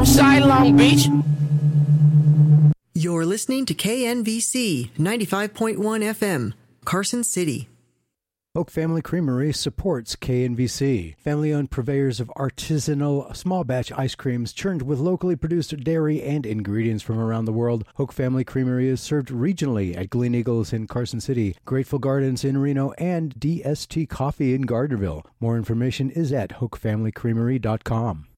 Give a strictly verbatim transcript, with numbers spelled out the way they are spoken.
Southside Long Beach. You're listening to K N V C ninety-five point one F M, Carson City. Hoke Family Creamery supports K N V C. Family-owned purveyors of artisanal small-batch ice creams churned with locally produced dairy and ingredients from around the world. Hoke Family Creamery is served regionally at Glen Eagles in Carson City, Grateful Gardens in Reno, and D S T Coffee in Gardnerville. More information is at hoke family creamery dot com.